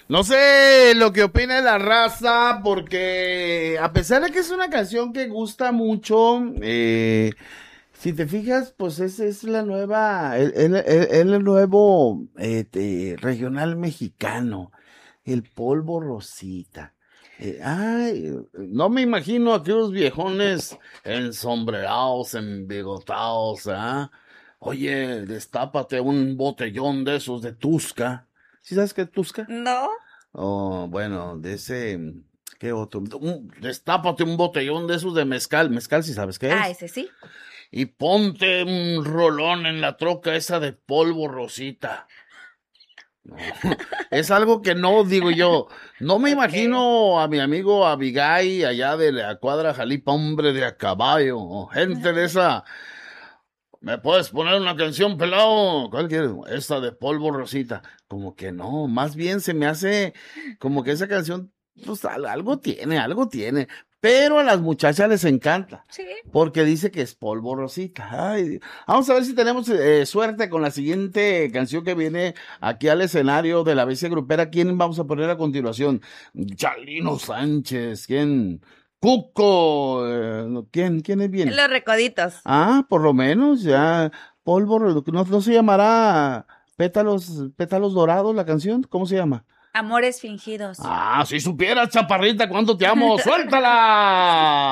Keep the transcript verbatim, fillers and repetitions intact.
No sé lo que opina la raza, porque a pesar de que es una canción que gusta mucho, eh, si te fijas, pues esa es la nueva, el, el- el- el nuevo este, regional mexicano, el polvo rosita. Eh, ay, no me imagino a aquellos viejones ensombrerados, embigotados, ¿ah? Oye, destápate un botellón de esos de Tusca. ¿Sí sabes qué es Tusca? No. Oh, bueno, de ese, ¿qué otro? Un- destápate un botellón de esos de mezcal. Mezcal, si sabes qué Ah, es. ese sí. Y ponte un rolón en la troca esa de polvo rosita. No, es algo que no digo yo. No me Ok. imagino a mi amigo Abigay allá de la cuadra Jalipa, hombre de a caballo, o gente de esa. ¿Me puedes poner una canción, pelado? ¿Cuál quieres? Esta de polvo rosita. Como que no, más bien se me hace como que esa canción, pues al- algo tiene, algo tiene. Pero a las muchachas les encanta, Sí. porque dice que es polvo rosita. Ay, vamos a ver si tenemos eh, suerte con la siguiente canción que viene aquí al escenario de la bestia grupera. ¿Quién vamos a poner a continuación? Chalino Sánchez, ¿quién? Cuco, eh, no, ¿quién? ¿Quién es bien? Los recoditos. Ah, por lo menos, ya. Polvo, no, no se llamará pétalos, pétalos dorados la canción, ¿cómo se llama? Amores fingidos. Ah, si supieras, chaparrita, cuánto te amo, suéltala.